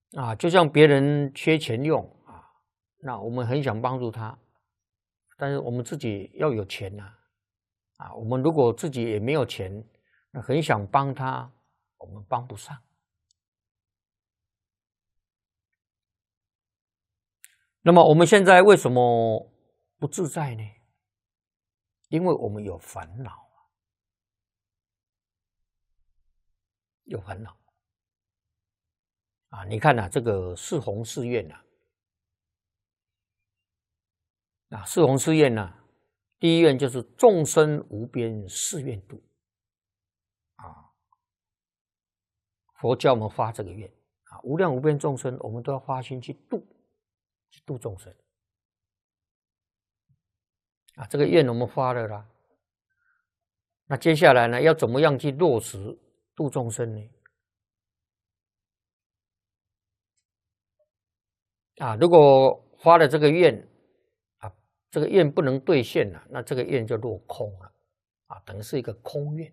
啊，就像别人缺钱用啊，那我们很想帮助他，但是我们自己要有钱呐，啊，我们如果自己也没有钱，那很想帮他，我们帮不上。那么我们现在为什么不自在呢？因为我们有烦恼，有烦恼啊！你看呐、这个四弘誓愿呐，四弘誓愿呐，第一愿就是众生无边誓愿度啊，佛教我们发这个愿啊，无量无边众生，我们都要发心去度众生啊，这个愿我们发了啦。那接下来呢，要怎么样去落实度众生呢？啊，如果发了这个愿啊，这个愿不能兑现了，那这个愿就落空了啊，等于是一个空愿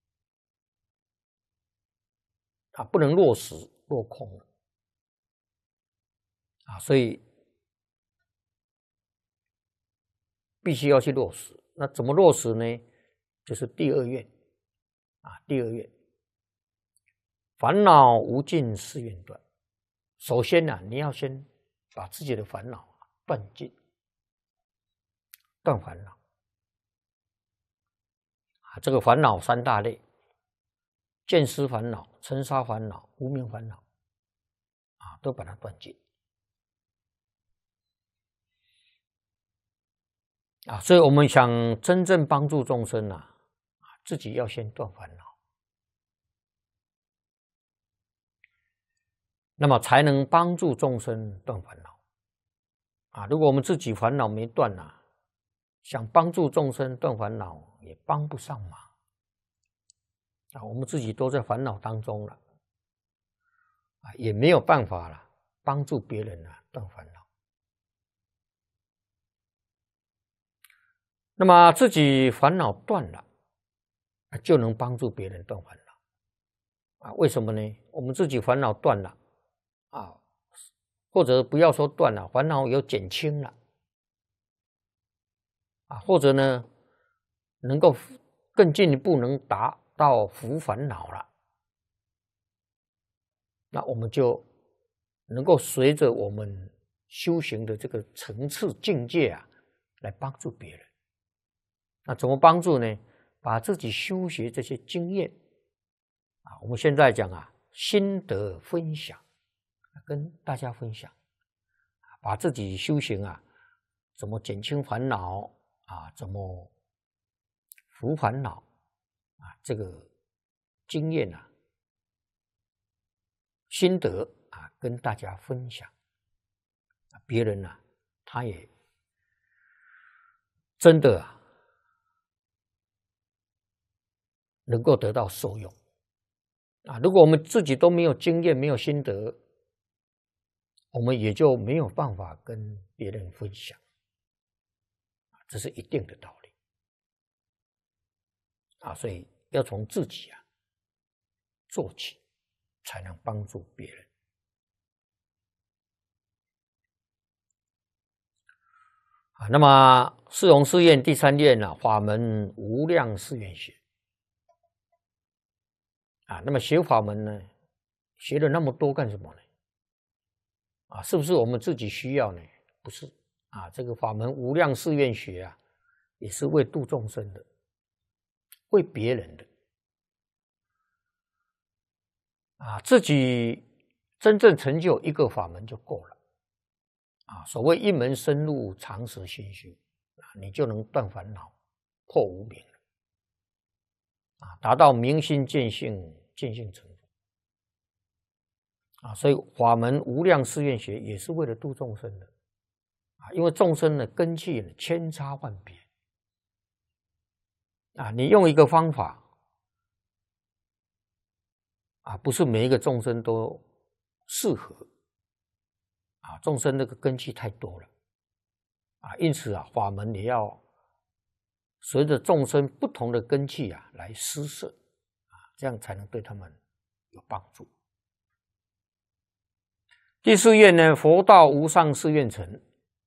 啊，不能落实，落空了啊，所以必须要去落实。那怎么落实呢？就是第二愿啊，第二愿，烦恼无尽誓愿断。首先呢，你要先把自己的烦恼断尽，断烦恼啊。这个烦恼三大类：见思烦恼、尘沙烦恼、无明烦恼啊，都把它断尽啊。所以我们想真正帮助众生啊，自己要先断烦恼，那么才能帮助众生断烦恼啊。如果我们自己烦恼没断啊，想帮助众生断烦恼也帮不上忙啊。我们自己都在烦恼当中了啊，也没有办法了帮助别人断烦恼。那么自己烦恼断了，就能帮助别人断烦恼啊。为什么呢？我们自己烦恼断了啊，或者不要说断了，烦恼有减轻了啊，或者呢，能够更进一步能达到伏烦恼了，那我们就能够随着我们修行的这个层次境界啊，来帮助别人。那怎么帮助呢？把自己修学这些经验啊，我们现在讲啊，心得分享，跟大家分享，把自己修行啊，怎么减轻烦恼啊，怎么伏烦恼啊，这个经验啊，心得啊，跟大家分享，别人呢，他也真的能够得到受用啊。如果我们自己都没有经验，没有心得，我们也就没有办法跟别人分享，这是一定的道理啊。所以要从自己做起，才能帮助别人啊。那么四弘誓愿第三愿呢，法门无量誓愿学啊。那么学法门呢，学了那么多干什么呢？啊，是不是我们自己需要呢？不是啊，这个法门无量誓愿学啊，也是为度众生的，为别人的啊。自己真正成就一个法门就够了啊。所谓一门深入，长时熏修啊，你就能断烦恼，破无明了啊，达到明心见性，见性成佛啊。所以法门无量誓愿学也是为了度众生的啊，因为众生的根器千差万别啊，你用一个方法啊，不是每一个众生都适合啊，众生那个根器太多了啊，因此啊，法门也要随着众生不同的根器来施设啊，这样才能对他们有帮助第4愿呢，佛道无上誓愿成。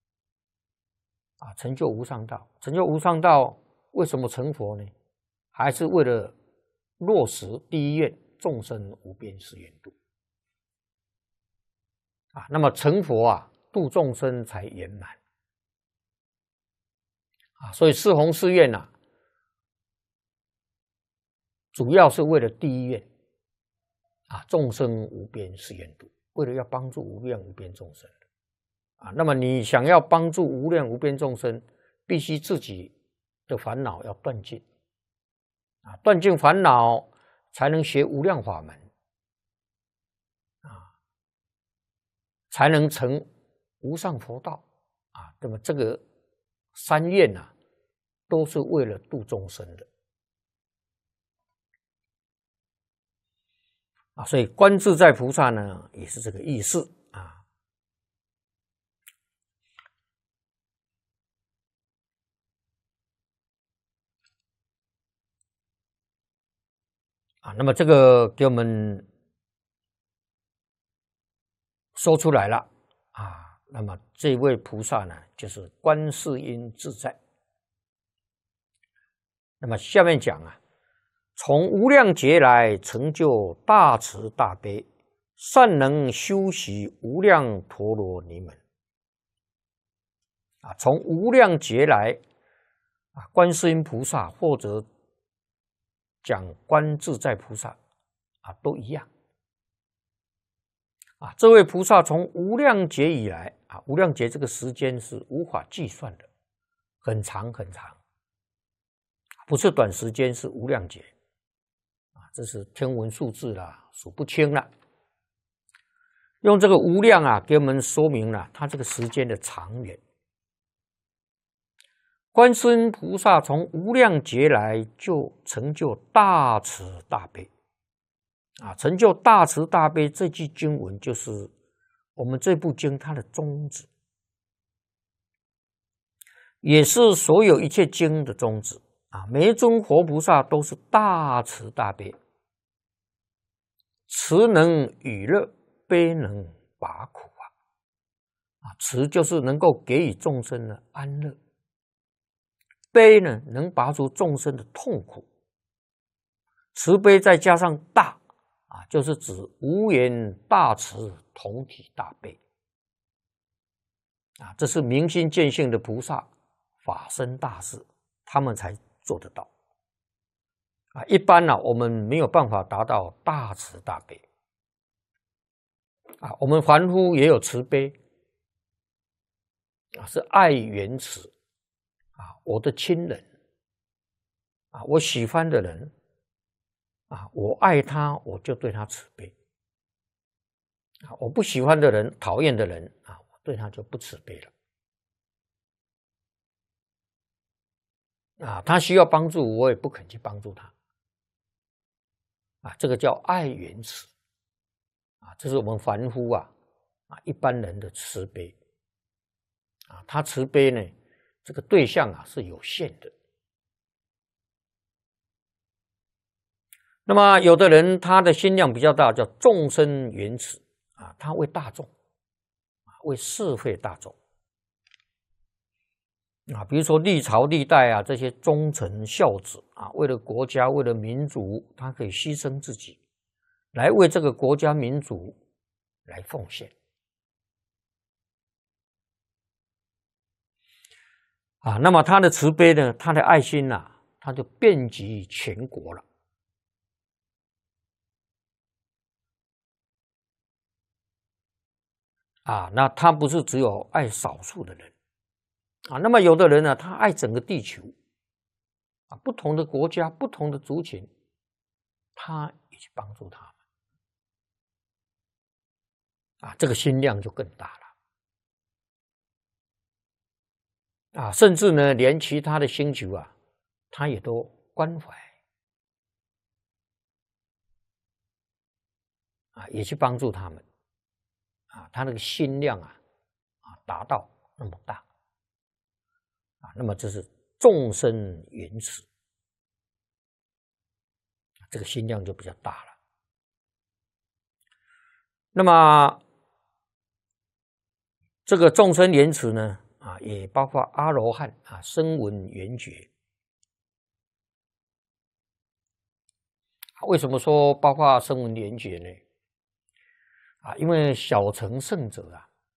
成就无上道，成就无上道，为什么成佛呢？还是为了落实第1愿，众生无边誓愿度。那么成佛度众生才圆满。所以四弘誓愿主要是为了第1愿众生无边誓愿度，为了要帮助无量无边众生。那么你想要帮助无量无边众生，必须自己的烦恼要断尽，断尽烦恼才能学无量法门，才能成无上佛道。那么这个3愿都是为了度众生的。所以观自在菩萨呢，也是这个意思。那么这个给我们说出来了那么这位菩萨呢，就是观世音自在。那么下面讲从无量劫来成就大慈大悲，善能修习无量陀罗尼门。从无量劫来观世音菩萨或者讲观自在菩萨都一样。这位菩萨从无量劫以来无量劫这个时间是无法计算的，很长很长，不是短时间，是无量劫这是天文数字数不清了。用这个无量给我们说明了它这个时间的长远。观世音菩萨从无量劫来就成就大慈大悲成就大慈大悲，这句经文就是我们这部经它的宗旨，也是所有一切经的宗旨每一尊活菩萨都是大慈大悲，慈能与乐，悲能拔苦慈就是能够给予众生的安乐，悲呢能拔除众生的痛苦。慈悲再加上大就是指无缘大慈，同体大悲这是明心见性的菩萨法身大事，他们才做得到一般我们没有办法达到大慈大悲我们凡夫也有慈悲是爱缘慈我的亲人我喜欢的人我爱他，我就对他慈悲我不喜欢的人，讨厌的人我对他就不慈悲了他需要帮助，我也不肯去帮助他这个叫爱缘慈这是我们凡夫一般人的慈悲他慈悲呢，这个对象是有限的。那么有的人他的心量比较大，叫众生缘慈他为大众为社会大众比如说历朝历代这些忠臣孝子为了国家为了民族，他可以牺牲自己来为这个国家民族来奉献那么他的慈悲呢，他的爱心他就遍及全国了那他不是只有爱少数的人那么有的人呢，他爱整个地球不同的国家不同的族群，他也去帮助他们这个心量就更大了甚至呢连其他的星球他也都关怀也去帮助他们他那个心量达到那么大那么这是众生缘慈这个心量就比较大了。那么这个众生缘慈呢，也包括阿罗汉声闻缘觉。为什么说包括声闻缘觉呢？因为小乘圣者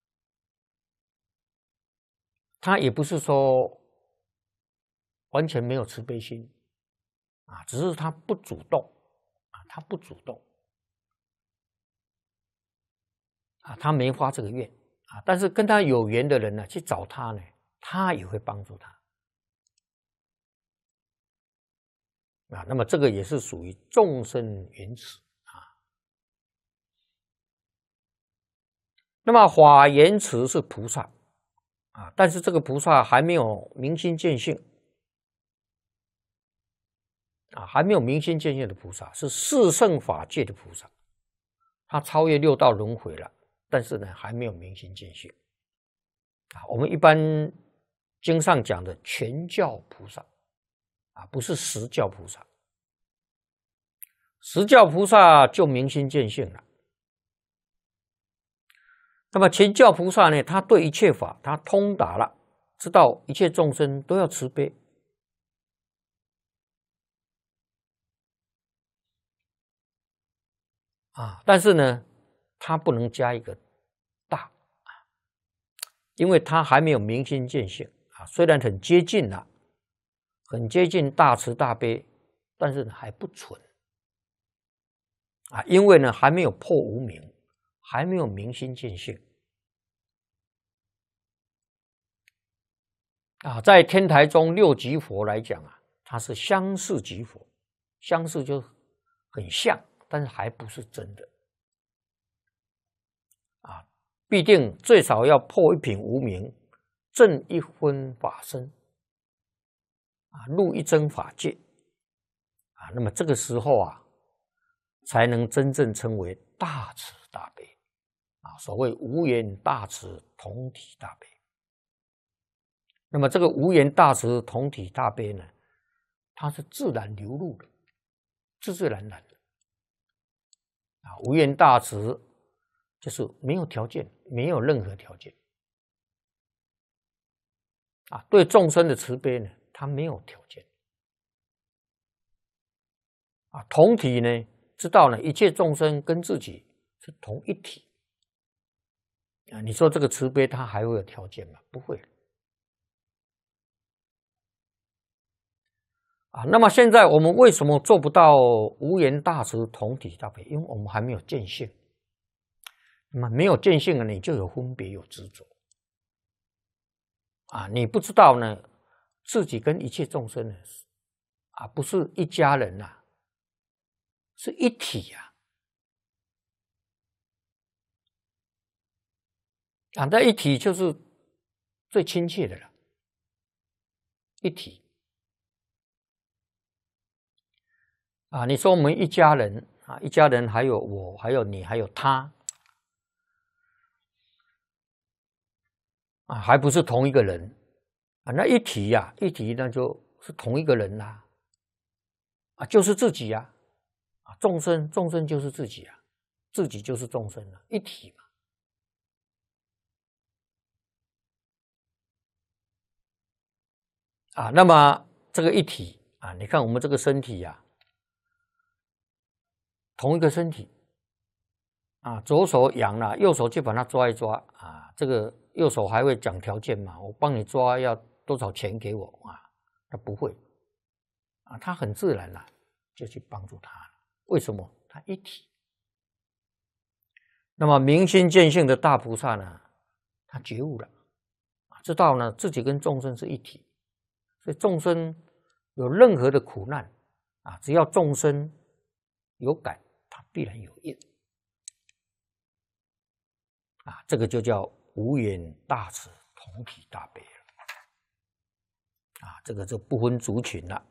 他也不是说完全没有慈悲心只是他不主动他不主动他没发这个愿但是跟他有缘的人呢，去找他呢，他也会帮助他那么这个也是属于众生缘慈那么法缘慈是菩萨但是这个菩萨还没有明心见性还没有明心见性的菩萨是四圣法界的菩萨，他超越六道轮回了，但是呢还没有明心见性我们一般经上讲的全教菩萨不是实教菩萨，实教菩萨就明心见性了。那么全教菩萨呢，他对一切法他通达了，知道一切众生都要慈悲但是呢他不能加一个大因为他还没有明心见性虽然很接近了，很接近大慈大悲，但是还不纯因为呢还没有破无明，还没有明心见性在天台宗六级佛来讲它是相似即佛，相似就很像，但是还不是真的必定最少要破一品无明，证一分法身入一真法界那么这个时候才能真正称为大慈大悲所谓无缘大慈同体大悲。那么这个无缘大慈同体大悲呢，它是自然流露的，自自然然的无缘大慈就是没有条件，没有任何条件对众生的慈悲呢，它没有条件同体呢，知道呢一切众生跟自己是同一体你说这个慈悲它还会有条件吗？不会那么现在我们为什么做不到无缘大慈同体大悲？因为我们还没有见性。那么没有见性了，你就有分别有执着你不知道呢自己跟一切众生呢不是一家人是一体那一体就是最亲切的了，一体你说我们一家人一家人还有我，还有你，还有他还不是同一个人那一体一体那就是同一个人啦就是自己众生就是自己自己就是众生一体嘛那么这个一体你看我们这个身体同一个身体左手痒了，右手去把它抓一抓这个右手还会讲条件嘛？我帮你抓要多少钱给我他不会他很自然就去帮助他了。为什么？他一体。那么明心见性的大菩萨呢，他觉悟了知道呢自己跟众生是一体，所以众生有任何的苦难只要众生有感，他必然有应这个就叫无缘大慈同体大悲了这个就不分族群了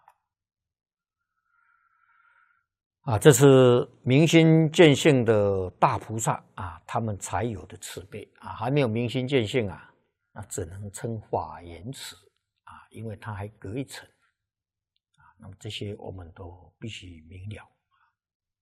这是明心见性的大菩萨他们才有的慈悲还没有明心见性那只能称法缘慈因为它还隔一层那么这些我们都必须明了。